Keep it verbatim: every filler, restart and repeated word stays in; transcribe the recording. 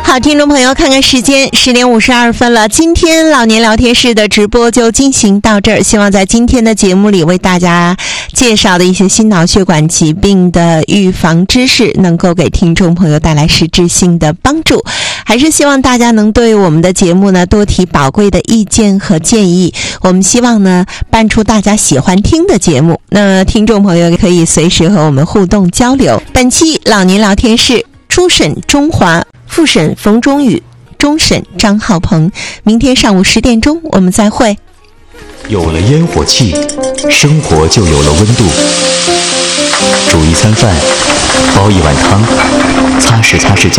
好，听众朋友，看看时间，十点五十二分了。今天老年聊天室的直播就进行到这儿。希望在今天的节目里为大家介绍的一些心脑血管疾病的预防知识，能够给听众朋友带来实质性的帮助。还是希望大家能对我们的节目呢多提宝贵的意见和建议。我们希望呢办出大家喜欢听的节目。那听众朋友可以随时和我们互动交流。本期老年聊天室初审中华，复审冯中宇，终审张浩鹏。明天上午十点钟我们再会。 有了烟火气，生活就有了温度。煮一餐饭，煲一碗汤，擦拭擦拭